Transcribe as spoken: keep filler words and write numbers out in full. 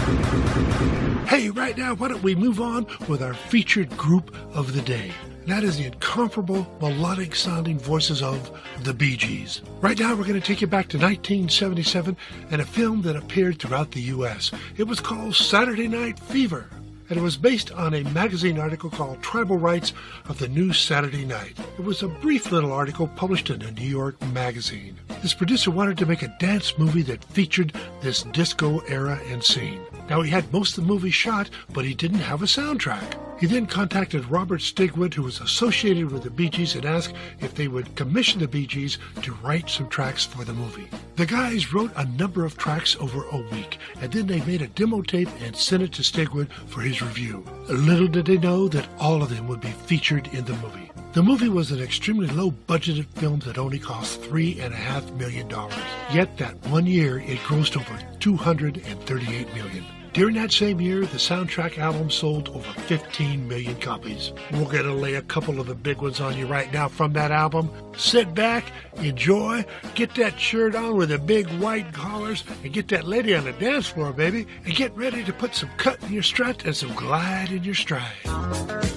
Hey, right now, why don't we move on with our featured group of the day? That is the incomparable, melodic-sounding voices of the Bee Gees. Right now, we're going to take you back to nineteen seventy-seven and a film that appeared throughout the U S. It was called Saturday Night Fever, and it was based on a magazine article called Tribal Rights of the New Saturday Night. It was a brief little article published in a New York magazine. This producer wanted to make a dance movie that featured this disco era and scene. Now, he had most of the movie shot, but he didn't have a soundtrack. He then contacted Robert Stigwood, who was associated with the Bee Gees, and asked if they would commission the Bee Gees to write some tracks for the movie. The guys wrote a number of tracks over a week, and then they made a demo tape and sent it to Stigwood for his review. Little did they know that all of them would be featured in the movie. The movie was an extremely low-budgeted film that only cost three and a half million dollars. Yet that one year, it grossed over two hundred thirty-eight million dollars. During that same year, the soundtrack album sold over fifteen million copies. We're going to lay a couple of the big ones on you right now from that album. Sit back, enjoy, get that shirt on with the big white collars, and get that lady on the dance floor, baby, and get ready to put some cut in your strut and some glide in your stride.